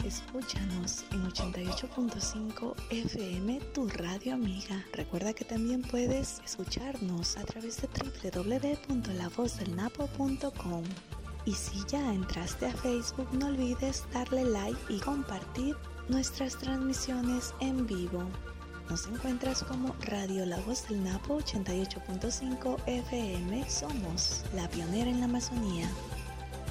Escúchanos en 88.5 FM, tu radio amiga. Recuerda que también puedes escucharnos a través de www.lavozdelnapo.com. Y si ya entraste a Facebook, no olvides darle like y compartir nuestras transmisiones en vivo. Nos encuentras como Radio La Voz del Napo 88.5 FM. Somos la pionera en la Amazonía.